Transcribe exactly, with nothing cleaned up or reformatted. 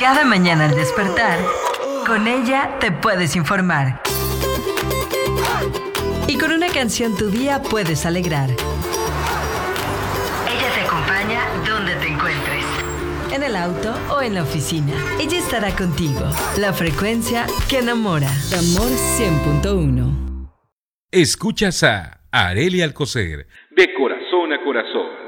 Cada mañana al despertar, con ella te puedes informar. Y con una canción tu día puedes alegrar. Ella te acompaña donde te encuentres. En el auto o en la oficina. Ella estará contigo. La frecuencia que enamora. Amor cien punto uno. Escuchas a Arely Alcocer, de corazón a corazón.